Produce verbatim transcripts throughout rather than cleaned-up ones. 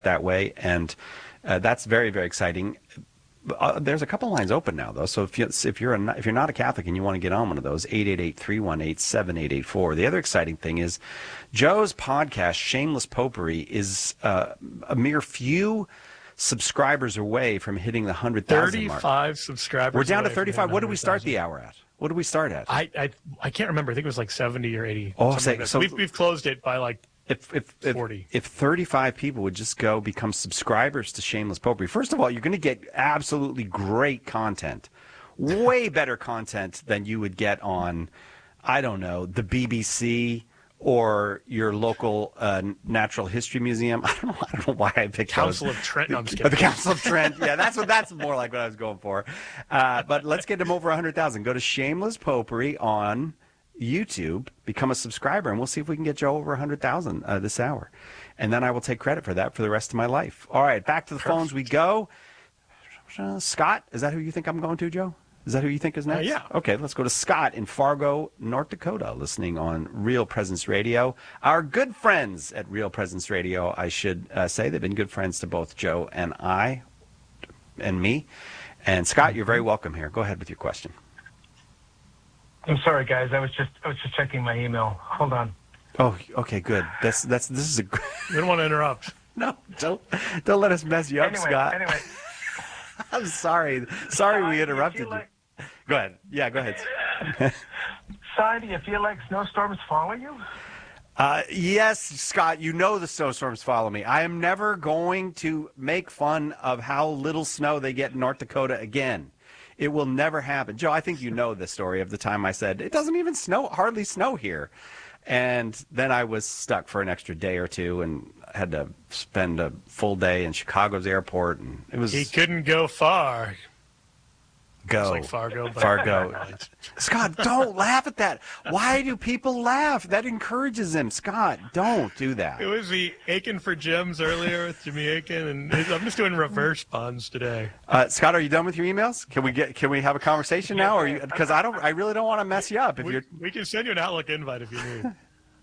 that way, and uh, that's very, very exciting. Uh, there's a couple lines open now, though. So if you if you're a, if you're not a Catholic and you want to get on one of those, eight eight eight, three one eight, seven eight eight four. The other exciting thing is Joe's podcast, Shameless Popery, is uh, a mere few subscribers away from hitting the hundred thousand mark. thirty-five subscribers. We're down to away thirty-five. from What did we start 100,000. the hour at? What did we start at? I, I I can't remember. I think it was like seventy or eighty. Oh, something say- like that. so- we've we've closed it by like If if, if forty. if thirty-five people would just go become subscribers to Shameless Popery, first of all, you're going to get absolutely great content, way better content than you would get on, I don't know, the B B C or your local uh, Natural History Museum. I don't know. I don't know why I picked Council those. of Trent. No, I'm just The kidding. Council of Trent. Yeah, that's what that's more like what I was going for. Uh, but let's get them over one hundred thousand. Go to Shameless Popery on YouTube, become a subscriber, and we'll see if we can get Joe over one hundred thousand uh, this hour. And then I will take credit for that for the rest of my life. All right, back to the Perfect. phones we go. Uh, Scott, is that who you think I'm going to, Joe? Is that who you think is next? Uh, yeah. Okay, let's go to Scott in Fargo, North Dakota, listening on Real Presence Radio. Our good friends at Real Presence Radio, I should uh, say. They've been good friends to both Joe and I and me. And Scott, you're very welcome here. Go ahead with your question. I'm sorry, guys. I was just I was just checking my email. Hold on. Oh, okay, good. That's that's this is a We don't want to interrupt. no. Don't don't let us mess you up, Anyway, Scott. anyway. I'm sorry. Sorry Si, we do you interrupted feel you. like- Go ahead. Yeah, go ahead. Si, do you feel like snowstorms follow you? Uh, yes, Scott, you know the snowstorms follow me. I am never going to make fun of how little snow they get in North Dakota again. It will never happen. Joe, I think you know the story of the time I said, it doesn't even snow, hardly snow here. And then I was stuck for an extra day or two and had to spend a full day in Chicago's airport. And it was He couldn't go far. go. It's like Fargo. But Fargo. Scott, don't laugh at that. Why do people laugh? That encourages them. Scott, don't do that. It was the Aiken for Gems earlier with Jimmy Aiken, and I'm just doing reverse puns today. Uh, Scott, are you done with your emails? Can we get? Can we have a conversation now? Or because I don't, I really don't want to mess you up. If We, you're we can send you an Outlook invite if you need.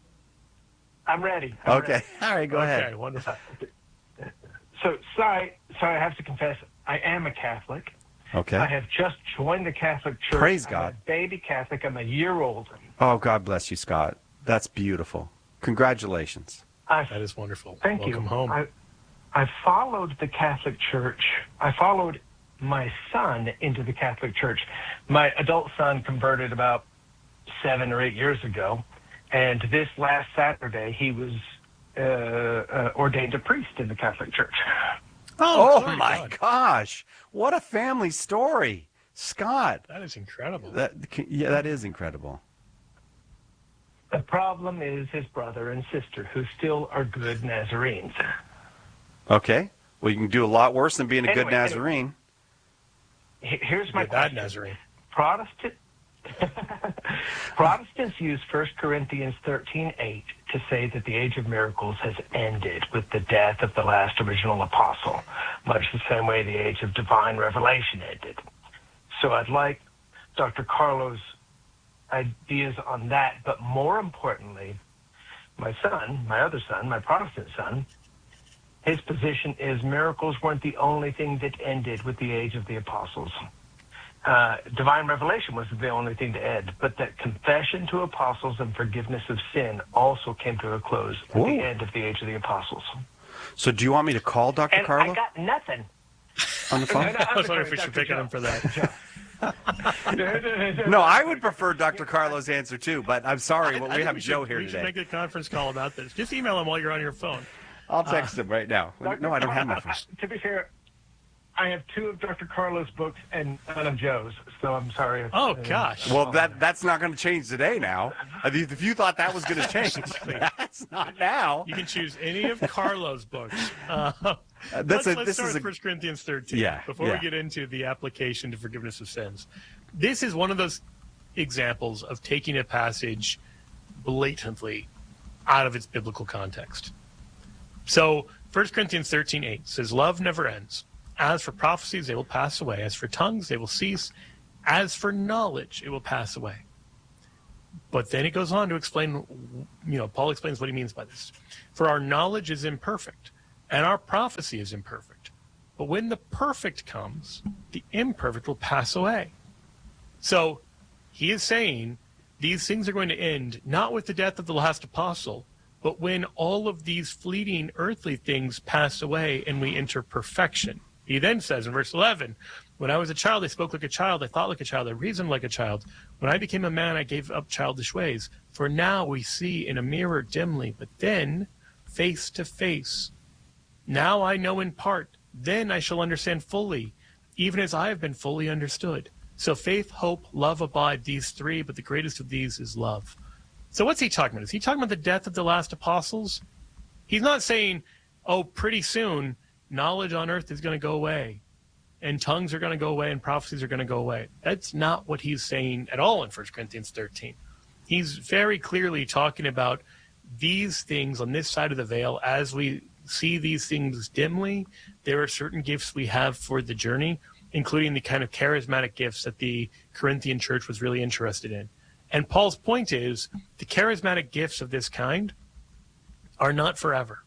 I'm ready. I'm okay, all right, go okay, ahead. wonderful. ready. So, Si, Si, I have to confess, I am a Catholic. Okay. I have just joined the Catholic Church. Praise I'm God. a baby Catholic. I'm a year old. Oh, God bless you, Scott. That's beautiful. Congratulations. I That is wonderful. Thank Welcome you. home. I, I followed the Catholic Church. I followed my son into the Catholic Church. My adult son converted about seven or eight years ago, and this last Saturday he was uh, uh, ordained a priest in the Catholic Church. Oh, glory to my God. gosh, what a family story, Scott. That is incredible. That yeah, that is incredible. The problem is his brother and sister, who still are good Nazarenes. Okay. Well, you can do a lot worse than being a good Anyway, anyway. Nazarene. H- Here's my You're bad question. Nazarene. Protestant Protestants use First Corinthians thirteen eight to say that the age of miracles has ended with the death of the last original apostle, much the same way the age of divine revelation ended. So I'd like Doctor Carlos' ideas on that, but more importantly, my son, my other son, my Protestant son, his position is miracles weren't the only thing that ended with the age of the apostles. Uh, divine revelation was the only thing to end, but that confession to apostles and forgiveness of sin also came to a close at Whoa. the end of the age of the apostles. So, do you want me to call Doctor And Carlo I got nothing. on the phone? No, no, I was I'm wondering if we sorry, should pick on him for that. No, I would prefer Doctor Carlo's answer too, but I'm sorry, I- but I we think have we Joe should, here we should today. make a conference call about this. Just email him while you're on your phone. I'll text him right now. Doctor No, I don't have my Carlo, phone. To be fair, I have two of Doctor Carlos' books and none of Joe's, so I'm sorry. if- Oh, uh, gosh. Well, that that's not going to change today. Now, I mean, if you thought that was going to change, that's not now. You can choose any of Carlo's books. Uh, that's let's a- let's this start is with a- First Corinthians thirteen. Yeah, Before yeah. we get into the application to forgiveness of sins, this is one of those examples of taking a passage blatantly out of its biblical context. So First Corinthians thirteen eight says, "Love never ends. As for prophecies, they will pass away. As for tongues, they will cease. As for knowledge, it will pass away." But then it goes on to explain, you know, Paul explains what he means by this. "For our knowledge is imperfect, and our prophecy is imperfect. But when the perfect comes, the imperfect will pass away. So he is saying these things are going to end not with the death of the last apostle, but when all of these fleeting earthly things pass away and we enter perfection. He then says in verse eleven, when I was a child, I spoke like a child, I thought like a child, I reasoned like a child. When I became a man, I gave up childish ways. For now we see in a mirror dimly, but then face to face. Now I know in part, then I shall understand fully, even as I have been fully understood. So faith, hope, love abide, these three, but the greatest of these is love. So what's he talking about? Is he talking about the death of the last apostles? He's not saying, oh, pretty soon, knowledge on earth is going to go away, and tongues are going to go away, and prophecies are going to go away. That's not what he's saying at all in First Corinthians thirteen. He's very clearly talking about these things on this side of the veil. As we see these things dimly, there are certain gifts we have for the journey, including the kind of charismatic gifts that the Corinthian church was really interested in. And Paul's point is the charismatic gifts of this kind are not forever.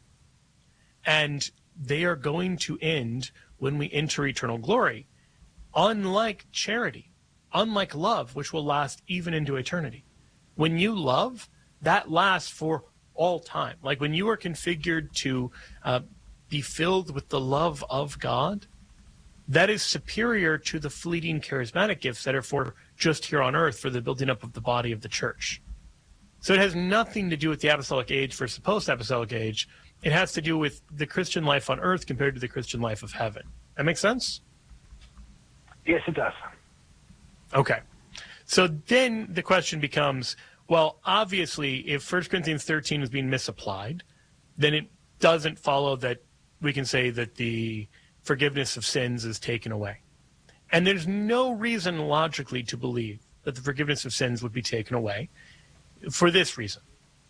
And they are going to end when we enter eternal glory, unlike charity, unlike love, which will last even into eternity. When you love, that lasts for all time. Like when you are configured to uh, be filled with the love of God, that is superior to the fleeting charismatic gifts that are for just here on earth for the building up of the body of the church. So it has nothing to do with the apostolic age versus the post-apostolic age. It has to do with the Christian life on earth compared to the Christian life of heaven. That makes sense? Yes, it does. Okay. So then the question becomes, well, obviously, if First Corinthians thirteen is being misapplied, then it doesn't follow that we can say that the forgiveness of sins is taken away. And there's no reason logically to believe that the forgiveness of sins would be taken away for this reason.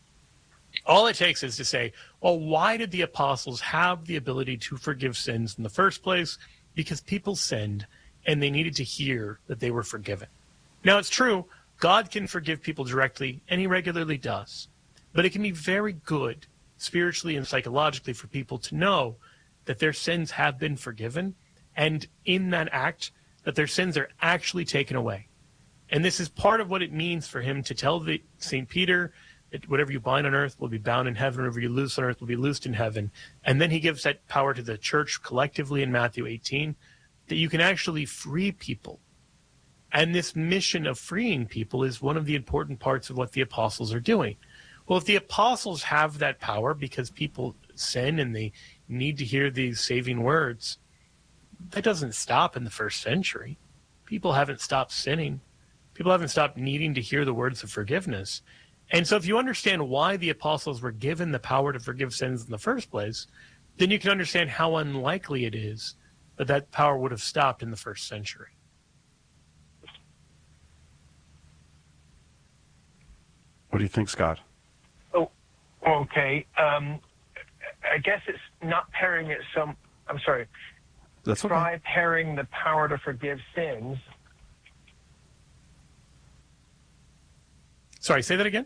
All it takes is to say, well, why did the apostles have the ability to forgive sins in the first place? Because people sinned and they needed to hear that they were forgiven. Now, it's true, God can forgive people directly, and he regularly does. But it can be very good spiritually and psychologically for people to know that their sins have been forgiven, and in that act, that their sins are actually taken away. And this is part of what it means for him to tell the Saint Peter that whatever you bind on earth will be bound in heaven, whatever you loose on earth will be loosed in heaven. And then he gives that power to the church collectively in Matthew eighteen, that you can actually free people. And this mission of freeing people is one of the important parts of what the apostles are doing. Well, if the apostles have that power because people sin and they need to hear these saving words, that doesn't stop in the first century. People haven't stopped sinning. People haven't stopped needing to hear the words of forgiveness. And so if you understand why the apostles were given the power to forgive sins in the first place, then you can understand how unlikely it is that that power would have stopped in the first century. What do you think, Scott? Oh, okay. Um, I guess it's not pairing it some. I'm sorry. That's okay. Try pairing the power to forgive sins. Sorry, say that again?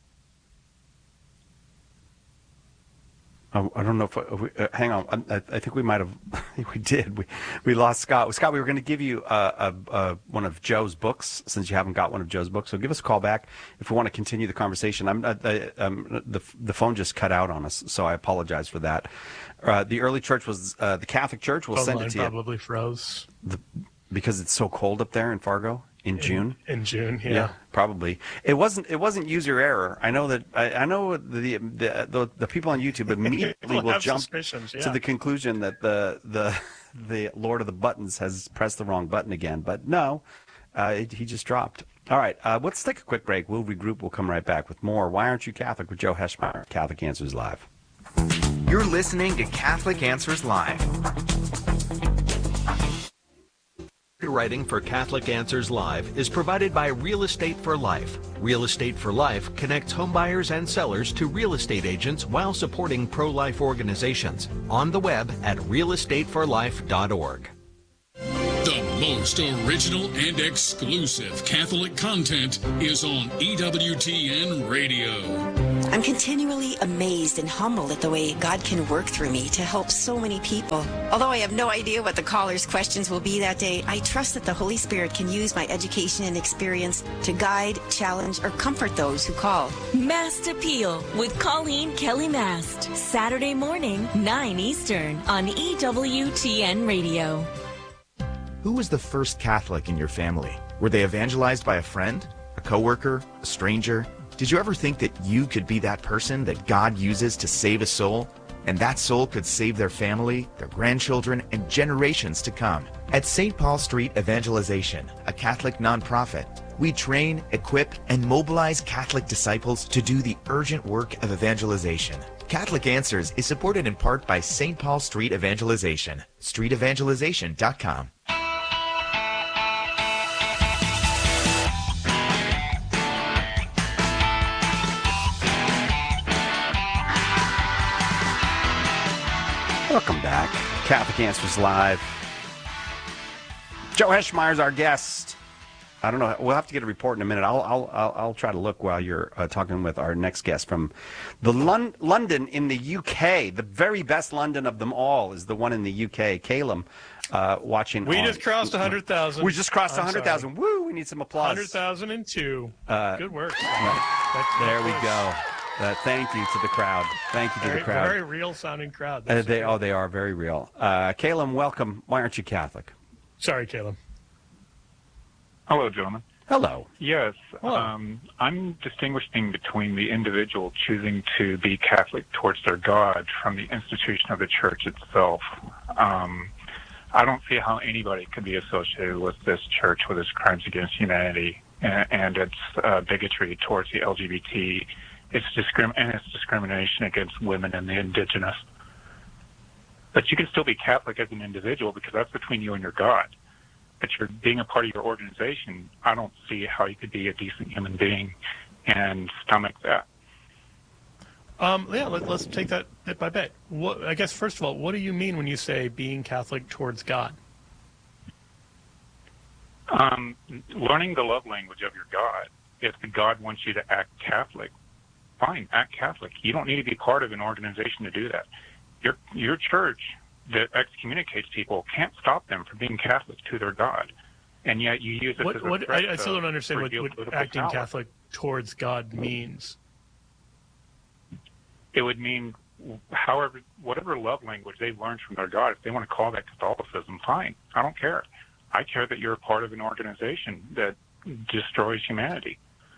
I, I don't know if, if we, uh, hang on. I, I think we might have. we did. We we lost Scott. Scott, we were going to give you uh, a, a, one of Joe's books since you haven't got one of Joe's books. So give us a call back if we want to continue the conversation. I'm uh, the, um, the the phone just cut out on us, so I apologize for that. Uh, the early church was uh, the Catholic Church. We'll Phone send line it to you. Probably froze The, because it's so cold up there in Fargo in, in June. In June, yeah. Yeah, probably. It wasn't. It wasn't user error. I know that. I, I know the, the the the people on YouTube immediately will have jump suspicions, yeah. to the conclusion that the the the Lord of the Buttons has pressed the wrong button again. But no, uh, it, he just dropped. All right, uh, let's take a quick break. We'll regroup. We'll come right back with more. Why Aren't You Catholic with Joe Heschmeyer, Catholic Answers Live. You're listening to Catholic Answers Live. Writing for Catholic Answers Live is provided by Real Estate for Life. Real Estate for Life connects homebuyers and sellers to real estate agents while supporting pro-life organizations. On the web at real estate for life dot org. The most original and exclusive Catholic content is on E W T N Radio. I'm continually amazed and humbled at the way God can work through me to help so many people. Although I have no idea what the callers' questions will be that day, I trust that the Holy Spirit can use my education and experience to guide, challenge, or comfort those who call. Mast Appeal with Colleen Kelly Mast. Saturday morning, nine Eastern on E W T N Radio. Who was the first Catholic in your family? Were they evangelized by a friend, a coworker, a stranger? Did you ever think that you could be that person that God uses to save a soul? And that soul could save their family, their grandchildren, and generations to come. At Saint Paul Street Evangelization, a Catholic nonprofit, we train, equip, and mobilize Catholic disciples to do the urgent work of evangelization. Catholic Answers is supported in part by Saint Paul Street Evangelization, street evangelization dot com. Welcome back. Catholic Answers Live. Joe Heschmeyer's our guest. I don't know. We'll have to get a report in a minute. I'll I'll I'll, I'll try to look while you're uh, talking with our next guest from the Lon- London in the U K. The very best London of them all is the one in the U K. Calum, uh, watching. We on, just crossed one hundred thousand. We just crossed one hundred thousand. Woo! We need some applause. one hundred thousand two. Uh, Good work. Right. There we go. Uh, thank you to the crowd. Thank you to very, the crowd. Very real sounding crowd. Uh, they, oh, they are very real. Uh, Calum, welcome. Why aren't you Catholic? Sorry, Calum. Hello, gentlemen. Hello. Yes. Hello. Um, I'm distinguishing between the individual choosing to be Catholic towards their God from the institution of the church itself. Um, I don't see how anybody could be associated with this church with its crimes against humanity and, and its uh, bigotry towards the L G B T. It's discrim- and it's discrimination against women and the indigenous. But you can still be Catholic as an individual because that's between you and your God. But you're being a part of your organization, I don't see how you could be a decent human being and stomach that. Um, yeah, let, let's take that bit by bit. What, I guess, first of all, what do you mean when you say being Catholic towards God? Um, learning the love language of your God. If the God wants you to act Catholic, fine, act Catholic. You don't need to be part of an organization to do that. Your your church that excommunicates people can't stop them from being Catholic to their God, and yet you use it What, as a what, threat I, I still to don't understand what, reveal what political acting power. Catholic towards God means. It would mean, however, whatever love language they've learned from their God, if they want to call that Catholicism, fine. I don't care. I care that you're a part of an organization that destroys humanity.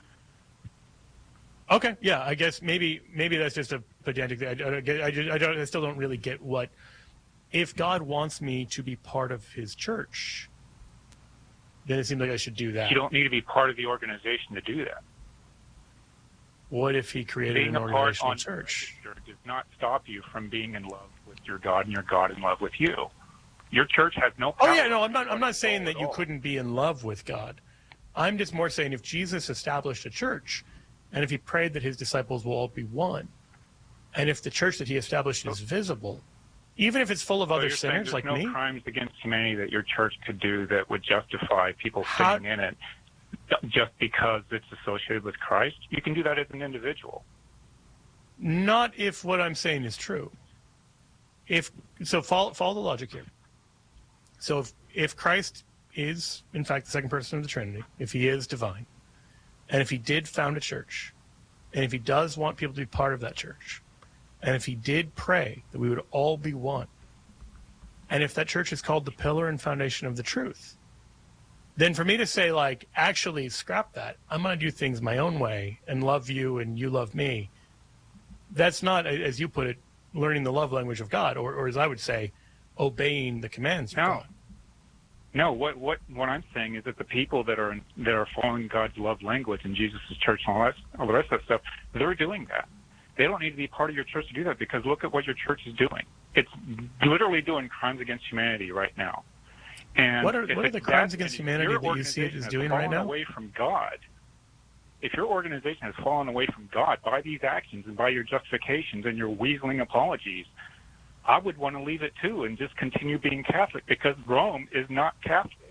Okay, yeah, I guess maybe maybe that's just a pedantic thing. I, I, I, just, I, don't, I still don't really get what, if God wants me to be part of his church, then it seems like I should do that. You don't need to be part of the organization to do that. What if he created Being an a part organizational on church? does not stop you from being in love with your God and your God in love with you. Your church has no power. Oh yeah, no, I'm not. I'm not saying that you couldn't be in love with God. I'm just more saying if Jesus established a church, and if he prayed that his disciples will all be one, and if the church that he established is visible, even if it's full of So other you're saying sinners like there's no me, crimes against humanity that your church could do that would justify people How- sitting in it just because it's associated with Christ? You can do that as an individual. not if what I'm saying is true. If so, follow follow the logic here. So if if Christ is in fact the second person of the Trinity, if he is divine, and if he did found a church, and if he does want people to be part of that church, and if he did pray that we would all be one, and if that church is called the pillar and foundation of the truth, then for me to say, like, actually scrap that, I'm going to do things my own way and love you and you love me, that's not, as you put it, learning the love language of God, or, or as I would say, obeying the commands of No. God. No, what what what I'm saying is that the people that are that are following God's love language in Jesus' church and all that, all the rest of that stuff, they're doing that. They don't need to be part of your church to do that, because look at what your church is doing. It's literally doing crimes against humanity right now. And What are- if what are it- the crimes that- against if humanity your that you see it organization as has doing right fallen now? away from God, if your organization has fallen away from God by these actions and by your justifications and your weaseling apologies, I would want to leave it too and just continue being Catholic, because Rome is not Catholic.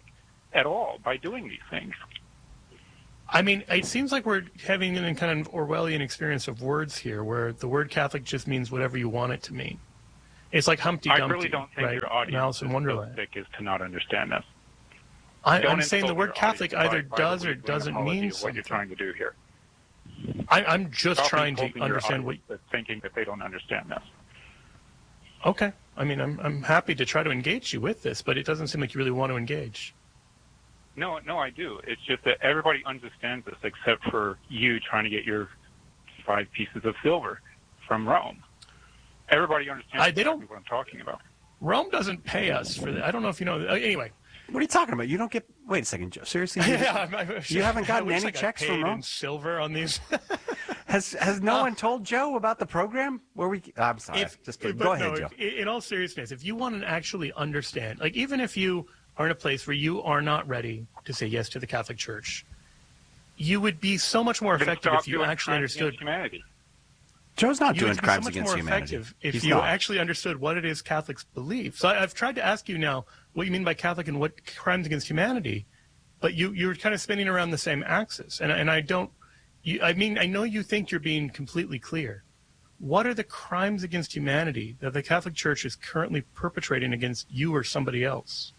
at all by doing these things. I mean, it seems like we're having an kind of Orwellian experience of words here, where the word Catholic just means whatever you want it to mean. It's like Humpty Dumpty, I really don't think right? your audience Alice in is Wonderland. so thick as to not understand this. I, Don't I'm saying the insult word your Catholic audience either by- by does the or weasel doesn't apology mean of what something. you're trying to do here. I, I'm just Stop trying to insulting your understand what. audience that's thinking that they don't understand this. Okay, I mean, I'm I'm happy to try to engage you with this, but it doesn't seem like you really want to engage. No, no, I do. It's just that everybody understands this except for you trying to get your five pieces of silver from Rome. Everybody understands I, they exactly don't, what I'm talking about. Rome doesn't pay us for that. I don't know if you know. Uh, anyway. What are you talking about? You don't get. Wait a second, Joe. Seriously, you, yeah, I'm, I'm, you haven't gotten I wish any I got checks from paid Rome? in silver on these. Has has no Uh, one told Joe about the program? Where we? I'm sorry. If, Just kidding. but Go ahead, no, Joe. if- in all seriousness, if you want to actually understand, like even if you are in a place where you are not ready to say yes to the Catholic Church, you would be so much more Then effective stop if you doing actually crimes against understood. humanity. Joe's not You doing would be crimes so much against more humanity. effective if He's you not. actually understood what it is Catholics believe. So I, I've tried to ask you now what you mean by Catholic and what crimes against humanity, but you you're kind of spinning around the same axis, and and I don't. You, I mean, I know you think you're being completely clear. What are the crimes against humanity that the Catholic Church is currently perpetrating against you or somebody else?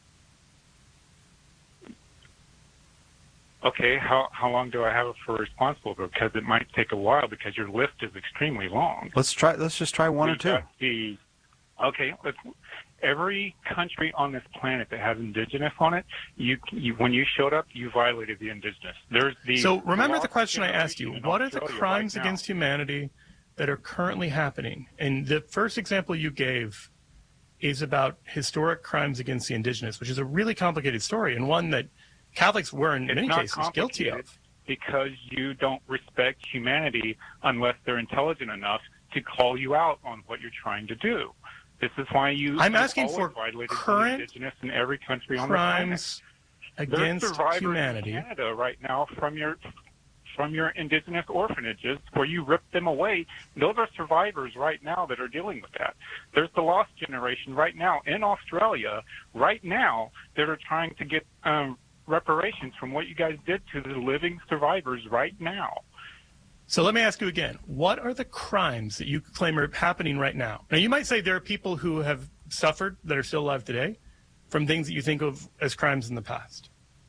Okay, how how long do I have for responsible? Because it might take a while because your list is extremely long. Let's try. Let's just try one We or two. got The, okay, let's, every country on this planet that has indigenous on it, you, you when you showed up, you violated the indigenous. There's the So remember the lost question I asked you. generation in What are the Australia crimes right now. against humanity that are currently happening? And the first example you gave is about historic crimes against the indigenous, which is a really complicated story and one that Catholics were in It's many not cases guilty complicated of. because you don't respect humanity unless they're intelligent enough to call you out on what you're trying to do. This is why you. I'm you've asking always for violated the current indigenous in every country on crimes the planet. against There's survivors humanity. in Canada right now from your from your indigenous orphanages where you ripped them away. Those are survivors right now that are dealing with that. There's the lost generation right now in Australia right now that are trying to get um, reparations from what you guys did to the living survivors right now. So let me ask you again, what are the crimes that you claim are happening right now? Now, you might say there are people who have suffered that are still alive today from things that you think of as crimes in the past.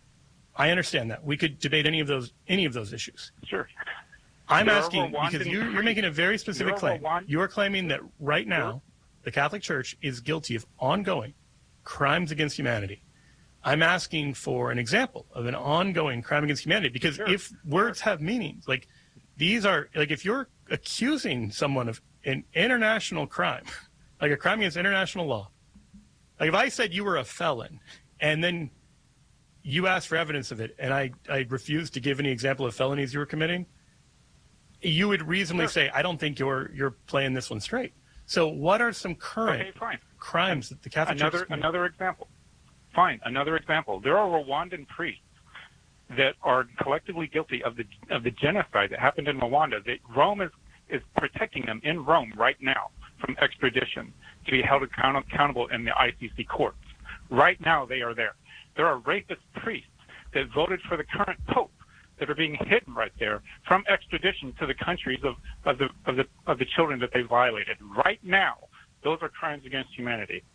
I understand that. We could debate any of those any of those issues. Sure. I'm There are asking because Rwandan you're, you're making a very specific There are claim. Rwand- You are claiming that right now the Catholic Church is guilty of ongoing crimes against humanity. I'm asking for an example of an ongoing crime against humanity because Sure. if words have meanings, like these are, like if you're accusing someone of an international crime, like a crime against international law, like if I said you were a felon and then you asked for evidence of it and I, I refused to give any example of felonies you were committing, you would reasonably Sure. say, I don't think you're you're playing this one straight. So what are some current Okay, fine. crimes that the Catholic Church Another is committing? another example. Fine, another example. There are Rwandan priests that are collectively guilty of the of the genocide that happened in Rwanda. That Rome is is protecting them in Rome right now from extradition to be held account- accountable in the I C C courts. Right now, they are there. There are rapist priests that voted for the current pope that are being hidden right there from extradition to the countries of, of the of the of the children that they violated. Right now, those are crimes against humanity.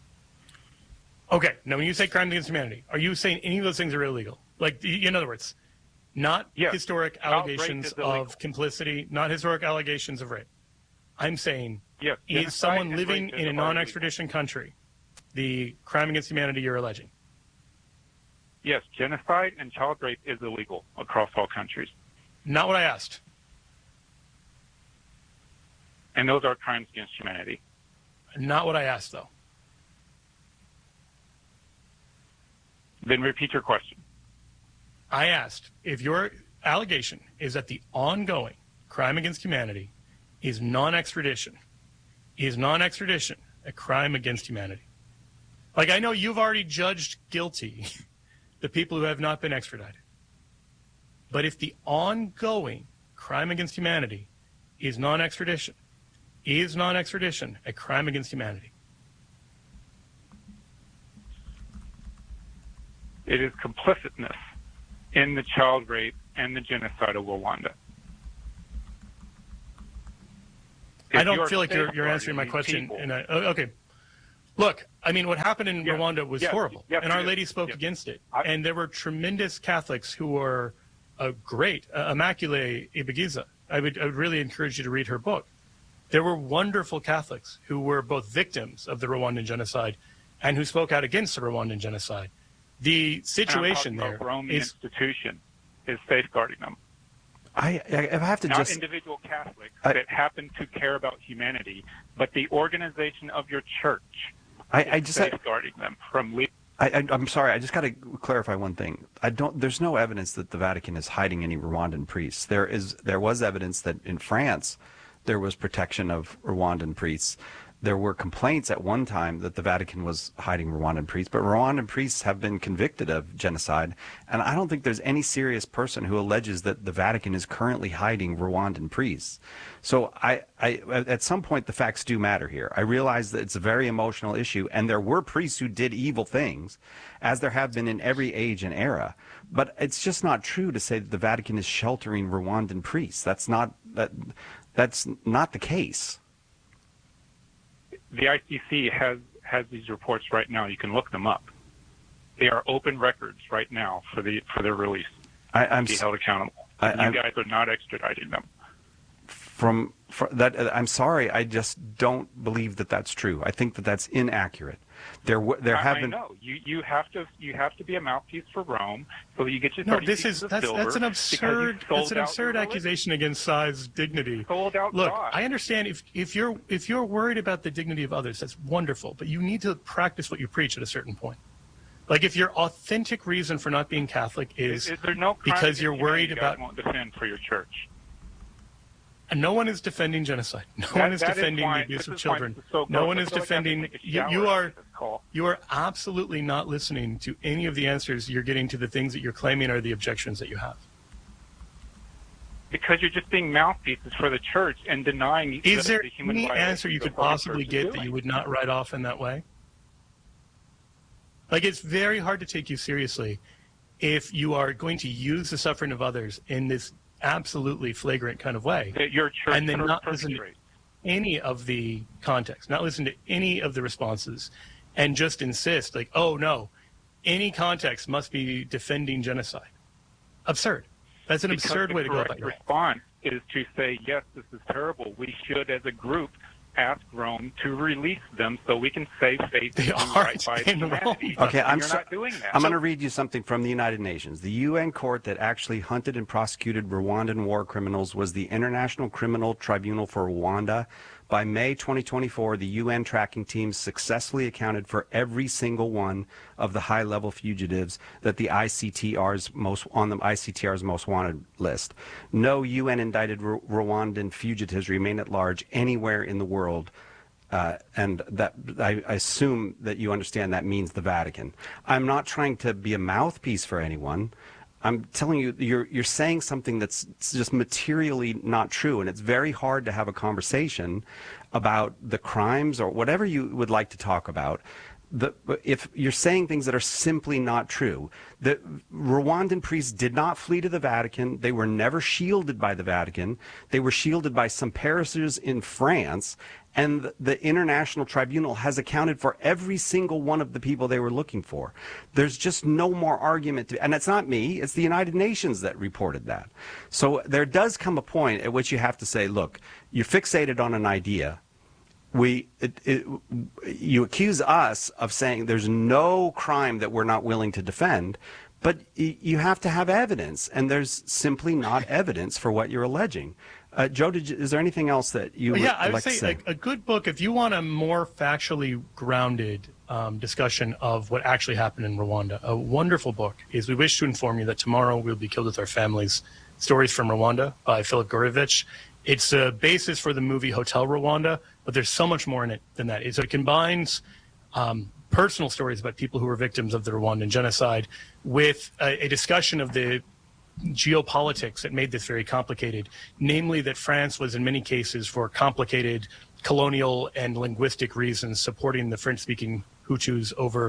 Okay, now when you say crimes against humanity, are you saying any of those things are illegal? Like, in other words, not Yes. historic Child rape allegations is illegal. of complicity, not historic allegations of rape. I'm saying, Yes, is genocide someone and living rape in is a illegal. non-extradition country the crime against humanity you're alleging? Yes, genocide and child rape is illegal across all countries. Not what I asked. And those are crimes against humanity. Not what I asked, though. Then repeat your question. I asked if your allegation is that the ongoing crime against humanity is non-extradition. Is non-extradition a crime against humanity? Like, I know you've already judged guilty the people who have not been extradited. But if the ongoing crime against humanity is non-extradition, is non-extradition a crime against humanity? It is complicitness in the child rape and the genocide of Rwanda. If I don't you're feel like you're, you're safeguarding answering my these question. people- And I, oh, okay. Look, I mean, what happened in Yes, Rwanda was yes, horrible, yes, and Our it is. Lady spoke Yes. against it. I- and there were tremendous Catholics who were uh, great. Uh, Immaculée Ibigiza. I would, I would really encourage you to read her book. There were wonderful Catholics who were both victims of the Rwandan genocide and who spoke out against the Rwandan genocide. The situation And I'm there talking about Rome, the is institution, is safeguarding them. I, I I have to Not just individual Catholics I- that happen to care about humanity, but the organization of your church I, is I just safeguarding them from leaving. I, I, I'm sorry. I just got to clarify one thing. I don't. There's no evidence that the Vatican is hiding any Rwandan priests. There is. There was evidence that in France, there was protection of Rwandan priests. There were complaints at one time that the Vatican was hiding Rwandan priests, but Rwandan priests have been convicted of genocide, and I don't think there's any serious person who alleges that the Vatican is currently hiding Rwandan priests. So I, I, at some point, the facts do matter here. I realize that it's a very emotional issue, and there were priests who did evil things, as there have been in every age and era. But it's just not true to say that the Vatican is sheltering Rwandan priests. That's not that. That's not the case. The I C C has has these reports right now. You can look them up. They are open records right now for the for their release. I, I'm to be s- held accountable. I- you I'm- guys are not extraditing them. From, from that, uh, I'm sorry. I just don't believe that that's true. I think that that's inaccurate. There, w- there I, have I been. know you. You have to. You have to be a mouthpiece for Rome, so that you get your no. thirty This pieces is of that's silver that's an because you absurd sold that's an out absurd your religion. accusation against Si's dignity. Sold out Look, God. I understand if if you're if you're worried about the dignity of others, that's wonderful. But you need to practice what you preach at a certain point. Like if your authentic reason for not being Catholic is, Is, is there no crime because against you're humanity worried you about- guys won't defend for your church. and no one is defending genocide. No That- one is that is defending why- the abuse this of is why children. this is so No gross. one I is feel like I have to defending. take a You, shower you are after this call. you are absolutely not listening to any of the answers you're getting to the things that you're claiming are the objections that you have. Because you're just being mouthpieces for the church and denying Is the, there the human any violations answer you of could what the possibly church is get that doing. you would not write off in that way? Like, it's very hard to take you seriously if you are going to use the suffering of others in this absolutely flagrant kind of way, That your church and then per- not listen to perpetrates. any of the context, not listen to any of the responses, and just insist, like, oh, no, any context must be defending genocide. Absurd. That's an Because absurd the way to go correct about your life. response is to say, yes, this is terrible. We should, as a group, ask Rome to release them so we can save faith They and do right aren't by in humanity. Rome. Okay, And I'm you're so- not doing that. I'm going to read you something from the United Nations. The U N court that actually hunted and prosecuted Rwandan war criminals was the International Criminal Tribunal for Rwanda. By May twenty twenty-four, the U N tracking team successfully accounted for every single one of the high-level fugitives that the I C T R's most on the I C T R's most wanted list. No U N indicted R- Rwandan fugitives remain at large anywhere in the world. Uh, and that I, I assume that you understand that means the Vatican. I'm not trying to be a mouthpiece for anyone. I'm telling you, you're you're saying something that's just materially not true, and it's very hard to have a conversation about the crimes or whatever you would like to talk about. The, if you're saying things that are simply not true, the Rwandan priests did not flee to the Vatican. They were never shielded by the Vatican. They were shielded by some parishes in France, and the, the International Tribunal has accounted for every single one of the people they were looking for. There's just no more argument to, and it's not me, it's the United Nations that reported that. So there does come a point at which you have to say, look, you're fixated on an idea. We, it, it, you accuse us of saying there's no crime that we're not willing to defend, but y- you have to have evidence, and there's simply not evidence for what you're alleging. Uh, Joe, did you, is there anything else that you Well, would yeah, I would like say, to say? A, a good book, if you want a more factually grounded um, discussion of what actually happened in Rwanda, a wonderful book is We Wish to Inform You That Tomorrow We'll Be Killed with Our Families, Stories from Rwanda by Philip Gourevitch. It's a basis for the movie Hotel Rwanda, but there's so much more in it than that. So it combines um, personal stories about people who were victims of the Rwandan genocide with a, a discussion of the geopolitics that made this very complicated, namely that France was in many cases, for complicated colonial and linguistic reasons, supporting the French-speaking Hutus over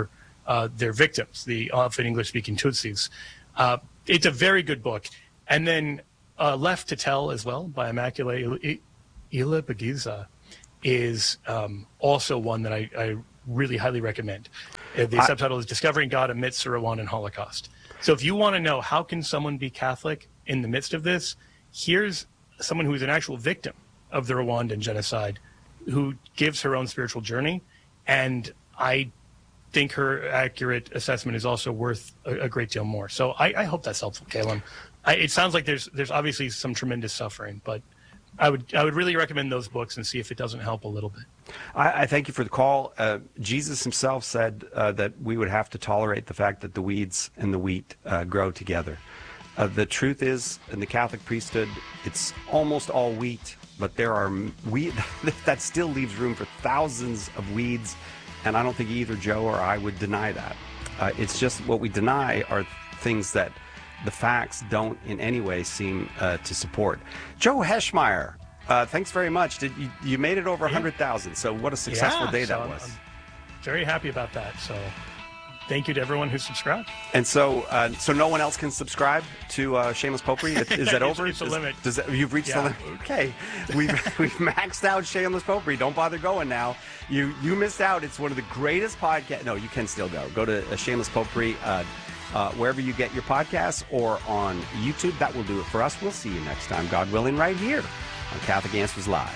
uh, their victims, the often English-speaking Tutsis. Uh, it's a very good book. And then uh, Left to Tell as well by Immaculée Ilibagiza is um, also one that I, I really highly recommend. Uh, the I, subtitle is Discovering God Amidst the Rwandan Holocaust. So if you want to know how can someone be Catholic in the midst of this, here's someone who is an actual victim of the Rwandan genocide who gives her own spiritual journey. And I think her accurate assessment is also worth a, a great deal more. So I, I hope that's helpful, Caleb. I, it sounds like there's there's obviously some tremendous suffering, but I would I would really recommend those books and see if it doesn't help a little bit. I, I thank you for the call. Uh, Jesus himself said uh, that we would have to tolerate the fact that the weeds and the wheat uh, grow together. Uh, the truth is, in the Catholic priesthood, it's almost all wheat, but there are wheat that still leaves room for thousands of weeds, and I don't think either Joe or I would deny that. Uh, it's just what we deny are things that the facts don't in any way seem uh, to support. Joe Heschmeyer, uh, thanks very much. Did you, you made it over one hundred thousand, so what a successful yeah, day so that was. I'm very happy about that, so thank you to everyone who subscribed. And so uh, so no one else can subscribe to uh, Shameless Popery? Is that over? It's a limit. Does that, you've reached yeah. the limit? Okay. We've, we've maxed out Shameless Popery. Don't bother going now. You you missed out. It's one of the greatest podcasts. No, you can still go. Go to uh, Shameless Popery. Uh, Uh, wherever you get your podcasts or on YouTube. That will do it for us. We'll see you next time, God willing, right here on Catholic Answers Live.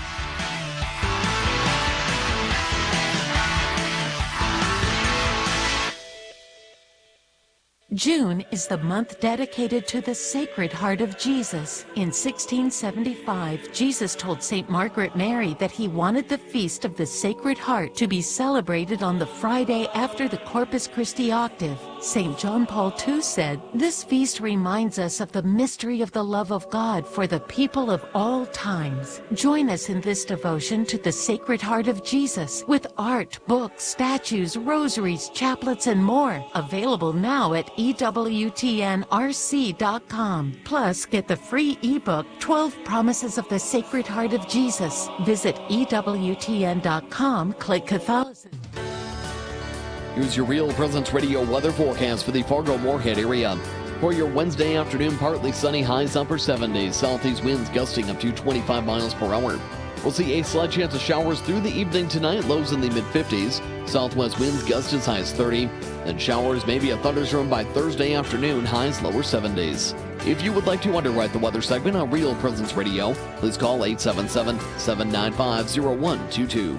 June is the month dedicated to the Sacred Heart of Jesus. In sixteen seventy-five, Jesus told Saint Margaret Mary that he wanted the Feast of the Sacred Heart to be celebrated on the Friday after the Corpus Christi octave. Saint John Paul the Second said, "This feast reminds us of the mystery of the love of God for the people of all times." Join us in this devotion to the Sacred Heart of Jesus with art, books, statues, rosaries, chaplets, and more. Available now at E W T N R C dot com. Plus, get the free ebook, twelve Promises of the Sacred Heart of Jesus. Visit E W T N dot com, click Catholicism. Here's your Real Presence Radio weather forecast for the Fargo-Moorhead area. For your Wednesday afternoon, partly sunny, highs upper seventies, southeast winds gusting up to twenty-five miles per hour. We'll see a slight chance of showers through the evening tonight, lows in the mid-fifties. Southwest winds gust as high as thirty. Then showers, maybe a thunderstorm by Thursday afternoon, highs lower seventies. If you would like to underwrite the weather segment on Real Presence Radio, please call eight seven seven, seven nine five, zero one two two.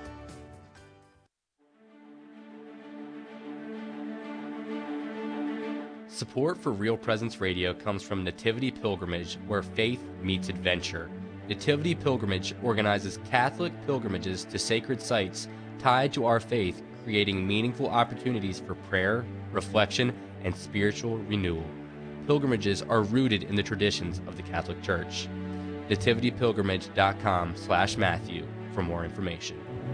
Support for Real Presence Radio comes from Nativity Pilgrimage, where faith meets adventure. Nativity Pilgrimage organizes Catholic pilgrimages to sacred sites tied to our faith, creating meaningful opportunities for prayer, reflection, and spiritual renewal. Pilgrimages are rooted in the traditions of the Catholic Church. nativity pilgrimage dot com slash Matthew for more information.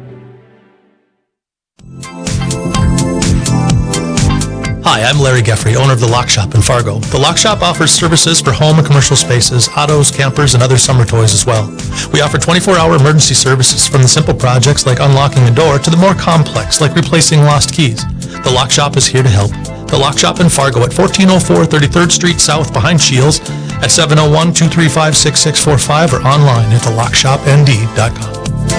Hi, I'm Larry Geffrey, owner of The Lock Shop in Fargo. The Lock Shop offers services for home and commercial spaces, autos, campers, and other summer toys as well. We offer twenty-four hour emergency services, from the simple projects like unlocking a door to the more complex like replacing lost keys. The Lock Shop is here to help. The Lock Shop in Fargo at fourteen oh four thirty-third Street South behind Shields, at seven oh one, two three five, six six four five, or online at the lock shop n d dot com.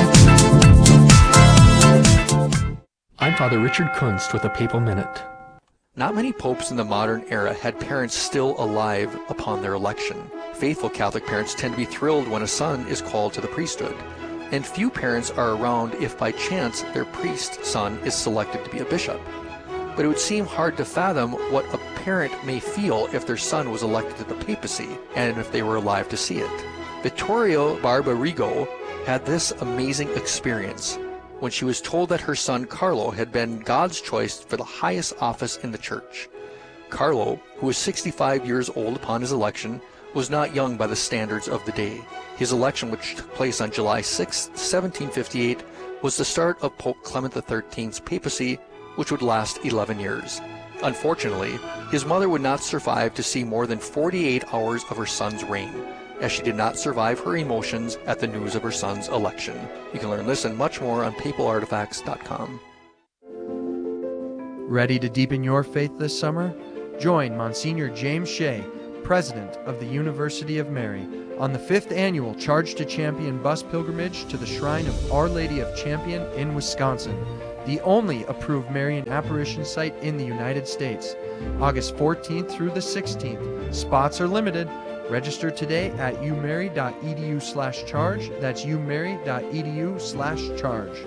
I'm Father Richard Kunst with a Papal Minute. Not many popes in the modern era had parents still alive upon their election. Faithful Catholic parents tend to be thrilled when a son is called to the priesthood. And few parents are around if by chance their priest son is selected to be a bishop. But it would seem hard to fathom what a parent may feel if their son was elected to the papacy, and if they were alive to see it. Vittorio Barbarigo had this amazing experience when she was told that her son Carlo had been God's choice for the highest office in the church. Carlo, who was sixty-five years old upon his election, was not young by the standards of the day. His election, which took place on July sixth, seventeen fifty-eight, was the start of Pope Clement the thirteenth's papacy, which would last eleven years. Unfortunately, his mother would not survive to see more than forty-eight hours of her son's reign, as she did not survive her emotions at the news of her son's election. You can learn this and much more on papal artifacts dot com. Ready to deepen your faith this summer? Join Monsignor James Shea, President of the University of Mary, on the fifth annual Charge to Champion bus pilgrimage to the Shrine of Our Lady of Champion in Wisconsin, the only approved Marian apparition site in the United States. August fourteenth through the sixteenth. Spots are limited. Register today at umary.edu slash charge. That's umary.edu slash charge.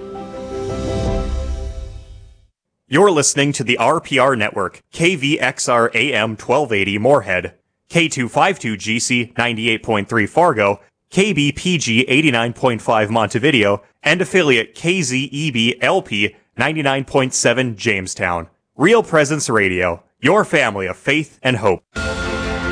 You're listening to the R P R Network, K V X R A M twelve eighty Moorhead, K two fifty-two G C ninety-eight point three Fargo, K B P G eighty-nine point five Montevideo, and affiliate K Z E B L P ninety-nine point seven Jamestown. Real Presence Radio, your family of faith and hope.